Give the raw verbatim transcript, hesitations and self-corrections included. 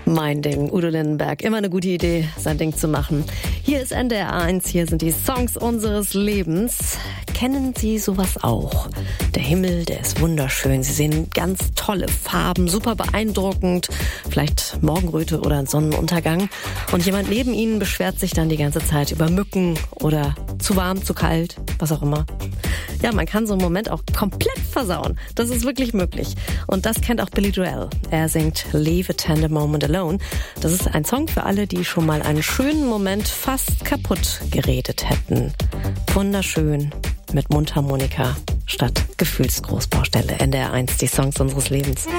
Mein Ding, Udo Lindenberg. Immer eine gute Idee, sein Ding zu machen. Hier ist N D R eins, hier sind die Songs unseres Lebens. Kennen Sie sowas auch? Der Himmel, der ist wunderschön. Sie sehen ganz tolle Farben, super beeindruckend. Vielleicht Morgenröte oder ein Sonnenuntergang. Und jemand neben Ihnen beschwert sich dann die ganze Zeit über Mücken oder zu warm, zu kalt, was auch immer. Ja, man kann so einen Moment auch komplett versauen. Das ist wirklich möglich. Und das kennt auch Billy Joel. Er singt Leave a Tender Moment Alone. Das ist ein Song für alle, die schon mal einen schönen Moment fast kaputt geredet hätten. Wunderschön mit Mundharmonika statt Gefühlsgroßbaustelle. N D R eins, die Songs unseres Lebens.